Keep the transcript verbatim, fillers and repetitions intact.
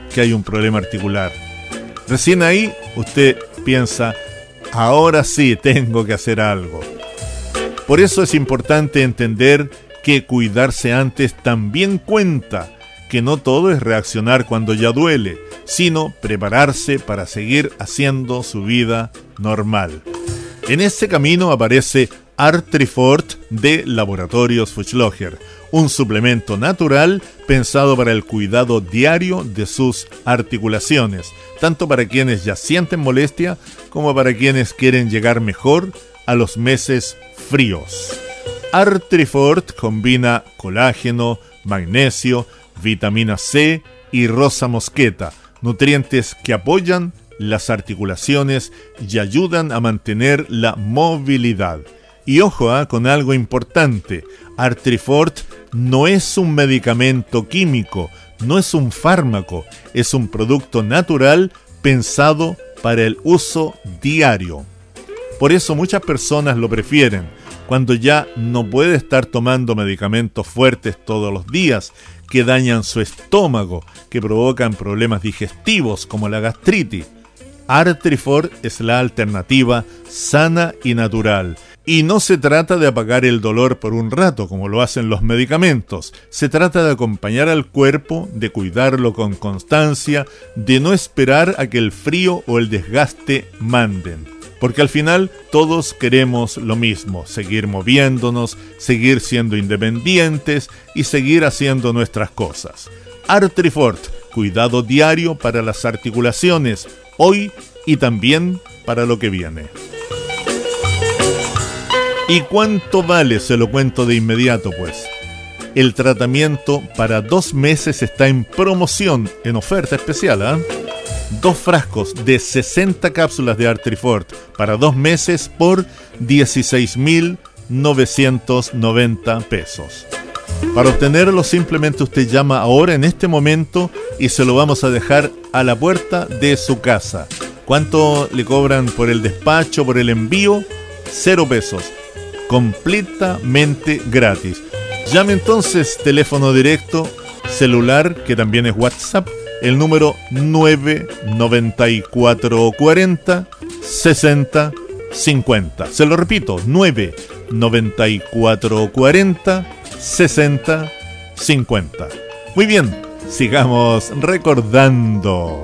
que hay un problema articular. Recién ahí usted piensa, ahora sí tengo que hacer algo. Por eso es importante entender que cuidarse antes también cuenta, que no todo es reaccionar cuando ya duele, sino prepararse para seguir haciendo su vida normal. En ese camino aparece Artrifort de Laboratorios Fuchsloger, un suplemento natural pensado para el cuidado diario de sus articulaciones, tanto para quienes ya sienten molestia como para quienes quieren llegar mejor a los meses fríos. Artrifort combina colágeno, magnesio, vitamina C y rosa mosqueta, nutrientes que apoyan las articulaciones y ayudan a mantener la movilidad. Y ojo ah, con algo importante, Artrifort no es un medicamento químico, no es un fármaco, es un producto natural pensado para el uso diario. Por eso muchas personas lo prefieren cuando ya no puede estar tomando medicamentos fuertes todos los días que dañan su estómago, que provocan problemas digestivos como la gastritis. Artrifort es la alternativa sana y natural. Y no se trata de apagar el dolor por un rato, como lo hacen los medicamentos. Se trata de acompañar al cuerpo, de cuidarlo con constancia, de no esperar a que el frío o el desgaste manden. Porque al final todos queremos lo mismo, seguir moviéndonos, seguir siendo independientes y seguir haciendo nuestras cosas. Artrifort, cuidado diario para las articulaciones, hoy y también para lo que viene. ¿Y cuánto vale? Se lo cuento de inmediato, pues. El tratamiento para dos meses está en promoción, en oferta especial, ¿ah? ¿eh? Dos frascos de sesenta cápsulas de Artrifort para dos meses por dieciséis mil novecientos noventa pesos. Para obtenerlo simplemente usted llama ahora en este momento y se lo vamos a dejar a la puerta de su casa. ¿Cuánto le cobran por el despacho, por el envío? Cero pesos. Completamente gratis. Llame entonces, teléfono directo, celular, que también es WhatsApp, el número nueve nueve cuatro cuatro cero sesenta cincuenta. Se lo repito, nueve nueve cuatro cuatro cero sesenta cincuenta. Muy bien, sigamos recordando.